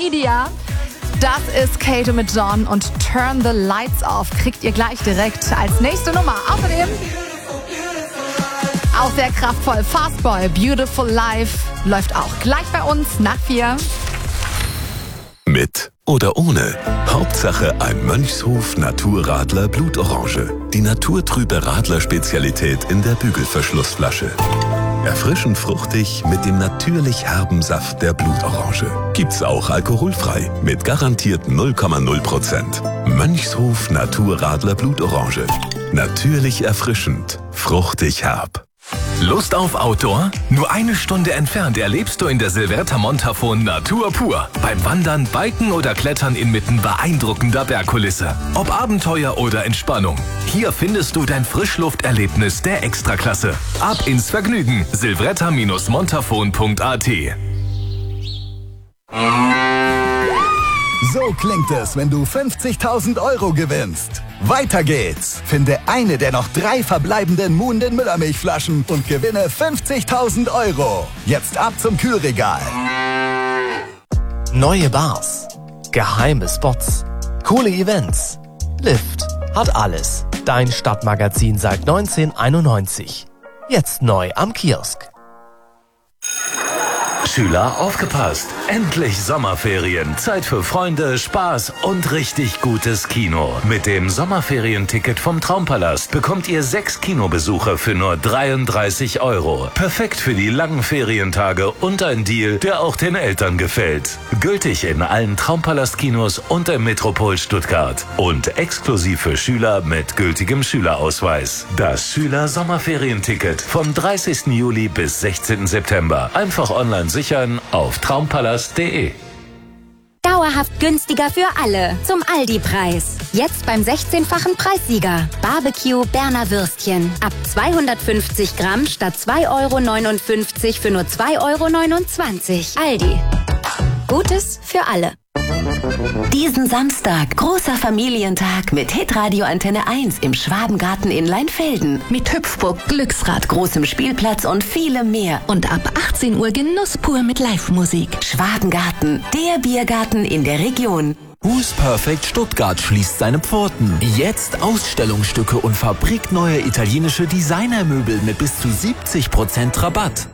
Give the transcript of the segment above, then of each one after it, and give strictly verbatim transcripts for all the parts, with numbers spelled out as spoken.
Media. Das ist Kato mit John und Turn the Lights Off kriegt ihr gleich direkt als nächste Nummer. Außerdem auch sehr kraftvoll Fastboy, Beautiful Life läuft auch gleich bei uns nach vier. Mit oder ohne. Hauptsache ein Mönchshof Naturradler Blutorange. Die naturtrübe Radler-Spezialität in der Bügelverschlussflasche. Erfrischend fruchtig mit dem natürlich herben Saft der Blutorange. Gibt's auch alkoholfrei mit garantiert null Komma null Prozent. Mönchshof Naturradler Blutorange. Natürlich erfrischend, fruchtig herb. Lust auf Outdoor? Nur eine Stunde entfernt erlebst du in der Silvretta Montafon Natur pur. Beim Wandern, Biken oder Klettern inmitten beeindruckender Bergkulisse. Ob Abenteuer oder Entspannung. Hier findest du dein Frischlufterlebnis der Extraklasse. Ab ins Vergnügen. silvretta Bindestrich montafon Punkt a t. So klingt es, wenn du fünfzigtausend Euro gewinnst. Weiter geht's. Finde eine der noch drei verbleibenden Moon den Müllermilchflaschen und gewinne fünfzigtausend Euro. Jetzt ab zum Kühlregal. Neue Bars, geheime Spots, coole Events. Lift hat alles. Dein Stadtmagazin seit neunzehnhunderteinundneunzig. Jetzt neu am Kiosk. Schüler, aufgepasst! Endlich Sommerferien. Zeit für Freunde, Spaß und richtig gutes Kino. Mit dem Sommerferienticket vom Traumpalast bekommt ihr sechs Kinobesuche für nur dreiunddreißig Euro. Perfekt für die langen Ferientage und ein Deal, der auch den Eltern gefällt. Gültig in allen Traumpalast-Kinos und im Metropol Stuttgart. Und exklusiv für Schüler mit gültigem Schülerausweis. Das Schüler-Sommerferienticket vom dreißigsten Juli bis sechzehnten September. Einfach online sichern auf traumpalast punkt de. Dauerhaft günstiger für alle. Zum Aldi-Preis. Jetzt beim sechzehnfachen Preissieger. Barbecue Berner Würstchen. Ab zweihundertfünfzig Gramm statt zwei Euro neunundfünfzig für nur zwei Euro neunundzwanzig. Aldi. Gutes für alle. Diesen Samstag großer Familientag mit Hitradio Antenne eins im Schwabengarten in Leinfelden. Mit Hüpfburg, Glücksrad, großem Spielplatz und vielem mehr. Und ab achtzehn Uhr Genuss pur mit Live-Musik. Schwabengarten, der Biergarten in der Region. Who's Perfect Stuttgart schließt seine Pforten. Jetzt Ausstellungsstücke und fabrikneue italienische Designermöbel mit bis zu siebzig Prozent Rabatt.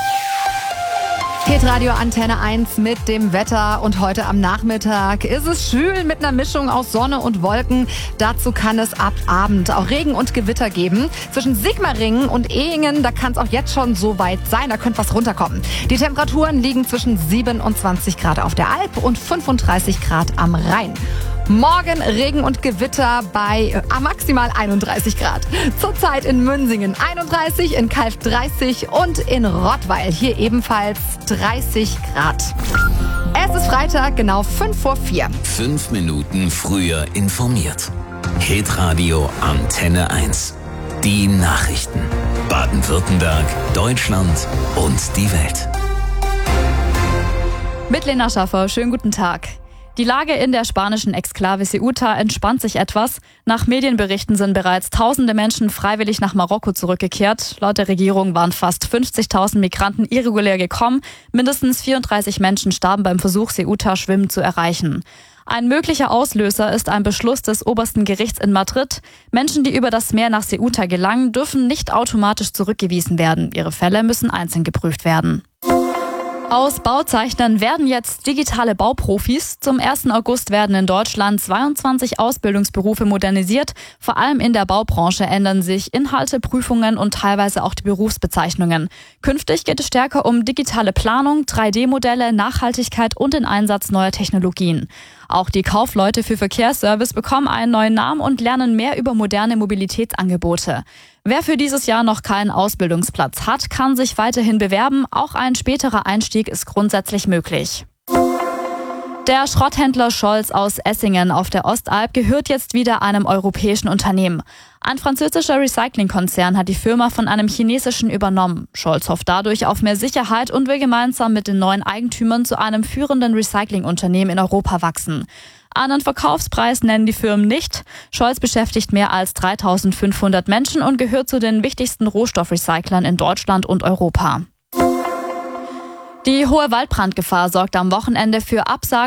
Hitradio Antenne eins mit dem Wetter und heute am Nachmittag ist es schwül mit einer Mischung aus Sonne und Wolken. Dazu kann es ab Abend auch Regen und Gewitter geben. Zwischen Sigmaringen und Ehingen, da kann es auch jetzt schon so weit sein, da könnte was runterkommen. Die Temperaturen liegen zwischen siebenundzwanzig Grad auf der Alp und fünfunddreißig Grad am Rhein. Morgen Regen und Gewitter bei äh, maximal einunddreißig Grad. Zurzeit in Münsingen einunddreißig, in Calw dreißig und in Rottweil hier ebenfalls dreißig Grad. Es ist Freitag, genau fünf vor vier. Fünf Minuten früher informiert. Hitradio Antenne eins. Die Nachrichten. Baden-Württemberg, Deutschland und die Welt. Mit Lena Schaffer, schönen guten Tag. Die Lage in der spanischen Exklave Ceuta entspannt sich etwas. Nach Medienberichten sind bereits tausende Menschen freiwillig nach Marokko zurückgekehrt. Laut der Regierung waren fast fünfzigtausend Migranten irregulär gekommen. Mindestens vierunddreißig Menschen starben beim Versuch, Ceuta schwimmend zu erreichen. Ein möglicher Auslöser ist ein Beschluss des obersten Gerichts in Madrid. Menschen, die über das Meer nach Ceuta gelangen, dürfen nicht automatisch zurückgewiesen werden. Ihre Fälle müssen einzeln geprüft werden. Aus Bauzeichnern werden jetzt digitale Bauprofis. Zum ersten August werden in Deutschland zweiundzwanzig Ausbildungsberufe modernisiert. Vor allem in der Baubranche ändern sich Inhalte, Prüfungen und teilweise auch die Berufsbezeichnungen. Künftig geht es stärker um digitale Planung, drei D Modelle, Nachhaltigkeit und den Einsatz neuer Technologien. Auch die Kaufleute für Verkehrsservice bekommen einen neuen Namen und lernen mehr über moderne Mobilitätsangebote. Wer für dieses Jahr noch keinen Ausbildungsplatz hat, kann sich weiterhin bewerben. Auch ein späterer Einstieg ist grundsätzlich möglich. Der Schrotthändler Scholz aus Essingen auf der Ostalb gehört jetzt wieder einem europäischen Unternehmen. Ein französischer Recyclingkonzern hat die Firma von einem chinesischen übernommen. Scholz hofft dadurch auf mehr Sicherheit und will gemeinsam mit den neuen Eigentümern zu einem führenden Recyclingunternehmen in Europa wachsen. Einen Verkaufspreis nennen die Firmen nicht. Scholz beschäftigt mehr als dreitausendfünfhundert Menschen und gehört zu den wichtigsten Rohstoffrecyclern in Deutschland und Europa. Die hohe Waldbrandgefahr sorgt am Wochenende für Absagen